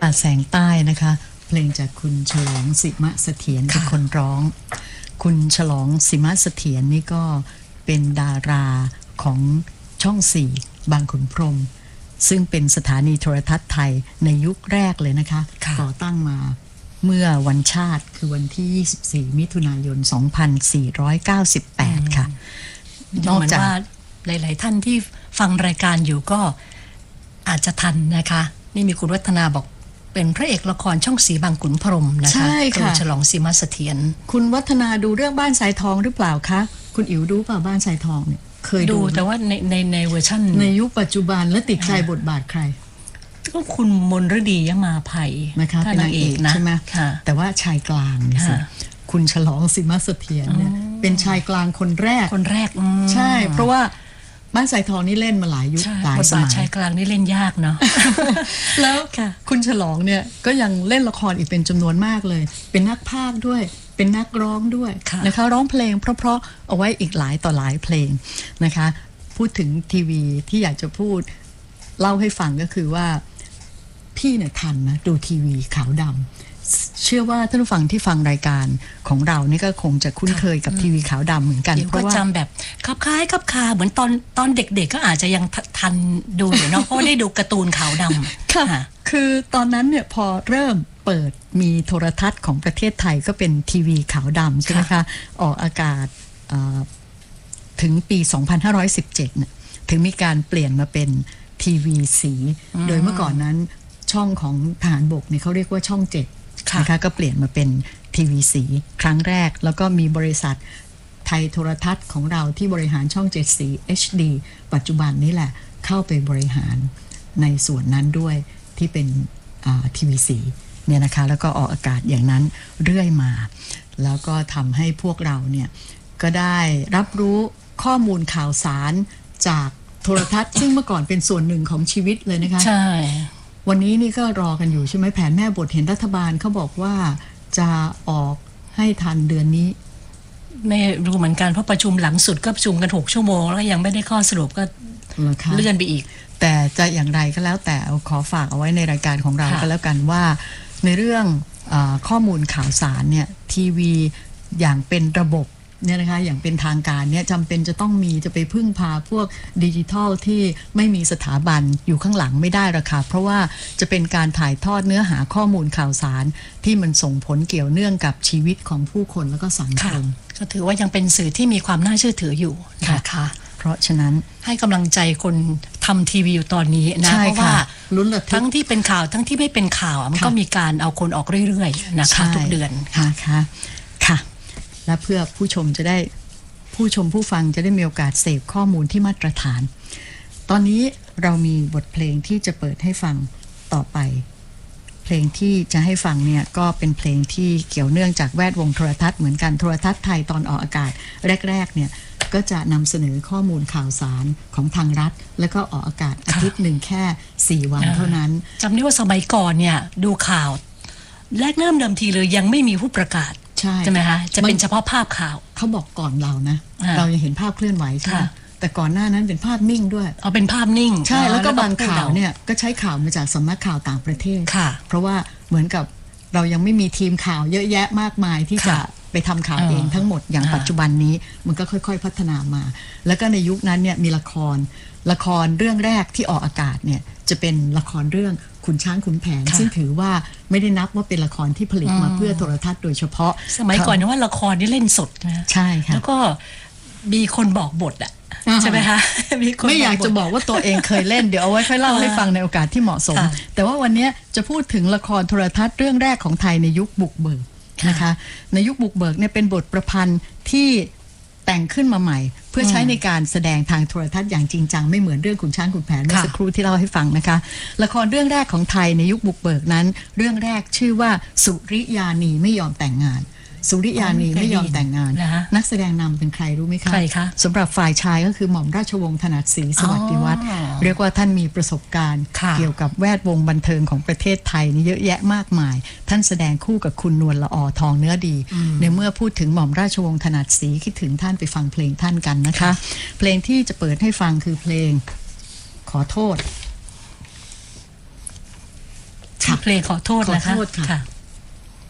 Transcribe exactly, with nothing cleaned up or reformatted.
ป่าแสงใต้นะคะเพลงจากคุณฉลองสิมะเสถียรเป็นคนร้องคุณฉลองสิมะเสถียรนี่ก็เป็นดาราของช่องสี่บางขุนพรหมซึ่งเป็นสถานีโทรทัศน์ไทยในยุคแรกเลยนะคะก่อตั้งมาเมื่อวันชาติคือวันที่ยี่สิบสี่มิถุนายนสองพันสี่ร้อยเก้าสิบแปดค่ะนอกจากหลายๆท่านที่ฟังรายการอยู่ก็อาจจะทันนะคะนี่มีคุณวัฒนาบอกเป็นพระเอกละครช่องสีบางขุนพรหมนะคะคุณฉลองสิมะเสถียรคุณวัฒนาดูเรื่องบ้านสายทองหรือเปล่าคะคุณอิ๋วดูเปล่าบ้านสายทองเนี่ยเคยดูแต่ว่าในในในเวอร์ชันในยุคปัจจุบันและติดใจบทบาทใครก็คุณมนฤดียมาภัยนะคะเป็นนางเอกนะใช่ไหมแต่ว่าชายกลางนี่สิคุณฉลองสิมะเสถียรเนี่ยเป็นชายกลางคนแรกคนแรกใช่เพราะว่าบ้านสายทองนี่เล่นมาหลายยุคหลายสมัยชายกลางนี่เล่นยากเนาะแล้วคุณฉลองเนี่ยก็ยังเล่นละครอีกเป็นจำนวนมากเลยเป็นนักพากย์ด้วยเป็นนักร้องด้วยนะคะร้องเพลงเพราะๆเอาไว้อีกหลายต่อหลายเพลงนะคะพูดถึงทีวีที่อยากจะพูดเล่าให้ฟังก็คือว่าพี่เนี่ยทันนะดูทีวีขาวดำเชื่อว่าท่านผู้ฟังที่ฟังรายการของเรานี่ก็คงจะคุ้นเคยกับทีวีขาวดำเหมือนกันเพราะว่าจำแบบคับคล้ายคับคาเหมือนตอนตอนเด็กๆก็อาจจะยังทันดูอยู่เนาะเพราะได้ดูการ์ตูนขาวดำค่ะคือตอนนั้นเนี่ยพอเริ่มเปิดมีโทรทัศน์ของประเทศไทยก็เป็นทีวีขาวดำใช่ไหมคะออกอากาศถึงปีสองพันห้าร้อยสิบเจ็ดเนี่ยถึงมีการเปลี่ยนมาเป็นทีวีสีโดยเมื่อก่อนนั้นช่องของทหารบกเนี่ยเขาเรียกว่าช่องเจ็ดนะคะก็เปลี่ยนมาเป็นทีวีสีครั้งแรกแล้วก็มีบริษัทไทยโทรทัศน์ของเราที่บริหารช่องเจ็ดสี เอช ดี ปัจจุบันนี้แหละเข้าไปบริหารในส่วนนั้นด้วยที่เป็นทีวีสีเนี่ยนะคะแล้วก็ออกอากาศอย่างนั้นเรื่อยมาแล้วก็ทำให้พวกเราเนี่ยก็ได้รับรู้ข้อมูลข่าวสารจากโทรทัศน์ซึ่งเมื่อก่อนเป็นส่วนหนึ่งของชีวิตเลยนะคะใช่วันนี้นี่ก็รอกันอยู่ใช่ไหมแผนแม่บทเห็นรัฐบาลเขาบอกว่าจะออกให้ทันเดือนนี้ไม่รู้เหมือนกันเพราะประชุมหลังสุดก็ประชุมกันหกชั่วโมงแล้วยังไม่ได้ข้อสรุปก็เลื่อนไปอีกแต่จะอย่างไรก็แล้วแต่ขอฝากเอาไว้ในรายการของเราก็แล้วกันว่าในเรื่องข้อมูลข่าวสารเนี่ยทีวีอย่างเป็นระบบเนี่ยนะคะอย่างเป็นทางการเนี่ยจำเป็นจะต้องมีจะไปพึ่งพาพวกดิจิทัลที่ไม่มีสถาบันอยู่ข้างหลังไม่ได้หรอกค่ะเพราะว่าจะเป็นการถ่ายทอดเนื้อหาข้อมูลข่าวสารที่มันส่งผลเกี่ยวเนื่องกับชีวิตของผู้คนแล้วก็สังคมก็ถือว่ายังเป็นสื่อที่มีความน่าเชื่อถืออยู่นะคะเพราะฉะนั้นให้กำลังใจคนทำทีวีอยู่ตอนนี้นะเพราะว่าทั้งที่เป็นข่าวทั้งที่ไม่เป็นข่าวมันก็มีการเอาคนออกเรื่อยๆนะคะทุกเดือนค่ะค่ะและเพื่อผู้ชมจะได้ผู้ชมผู้ฟังจะได้มีโอกาสเสพข้อมูลที่มาตรฐานตอนนี้เรามีบทเพลงที่จะเปิดให้ฟังต่อไปเพลงที่จะให้ฟังเนี่ยก็เป็นเพลงที่เกี่ยวเนื่องจากแวดวงโทรทัศน์เหมือนกันโทรทัศน์ไทยตอนออกอากาศแรกๆเนี่ยก็จะนำเสนอข้อมูลข่าวสารของทางรัฐแล้วก็ออกอากาศอาทิตย์หนึ่งแค่สี่วันเท่านั้นจำได้ว่าสมัยก่อนเนี่ยดูข่าวแรกเริ่มเดิมทีเลยยังไม่มีผู้ประกาศใช่ไหมคะจะเป็นเฉพาะภาพข่าวเขาบอกก่อนเรานะเรายังเห็นภาพเคลื่อนไหวใช่ไหมแต่ก่อนหน้านั้นเป็นภาพนิ่งด้วยเอาเป็นภาพนิ่งใช่แล้วก็บางข่าวเนี่ยก็ใช้ข่าวมาจากสำนักข่าวต่างประเทศเพราะว่าเหมือนกับเรายังไม่มีทีมข่าวเยอะแยะมากมายที่จะไปทำข่าวเองทั้งหมดอย่างปัจจุบันนี้มันก็ค่อยๆพัฒนามาแล้วก็ในยุคนั้นเนี่ยมีละครละครเรื่องแรกที่ออกอากาศเนี่ยจะเป็นละครเรื่องขุนช้างขุนแผนซึ่งถือว่าไม่ได้นับว่าเป็นละครที่ผลิตมาเพื่อโทรทัศน์โดยเฉพาะสมัยก่อนนะว่าละครนี่เล่นสดนะใช่ค่ะแล้วก็มีคนบอกบทอ่ะใช่ไหมคะไม่อยากจะบอกว่าตัวเองเคยเล่นเดี๋ยวเอาไว้ค่อยเล่าให้ฟังในโอกาสที่เหมาะสมแต่ว่าวันนี้จะพูดถึงละครโทรทัศน์เรื่องแรกของไทยในยุคบุกเบิกนะคะในยุคบุกเบิกเนี่ยเป็นบทประพันธ์ที่แต่งขึ้นมาใหม่เพื่อใช้ในการแสดงทางโทรทัศน์อย่างจริงจังไม่เหมือนเรื่องขุนช้างขุนแผนเมื่อสักครู่ที่เล่าให้ฟังนะคะละครเรื่องแรกของไทยในยุคบุกเบิกนั้นเรื่องแรกชื่อว่าสุริยานีไม่ยอมแต่งงานสุริยานีไม่ยอมแต่งงานนักแสดงนำเป็นใครรู้ไหมคะใครคะสำหรับฝ่ายชายก็คือหม่อมราชวงศ์ถนัดศรีสวัสดิวัฒน์เรียกว่าท่านมีประสบการณ์เกี่ยวกับแวดวงบันเทิงของประเทศไทยนี่เยอะแยะมากมายท่านแสดงคู่กับคุณนวลละออทองเนื้อดีในเมื่อพูดถึงหม่อมราชวงศ์ถนัดศรีคิดถึงท่านไปฟังเพลงท่านกันนะคะเพลงที่จะเปิดให้ฟังคือเพลงขอโทษชื่อเพเพลงขอโทษนะคะขอโทษค่ะ